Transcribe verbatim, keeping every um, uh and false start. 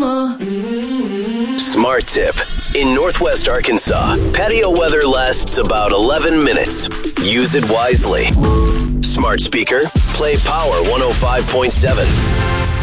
mama. Smart tip. In Northwest Arkansas, patio weather lasts about eleven minutes. Use it wisely. Smart speaker, play Power one oh five point seven.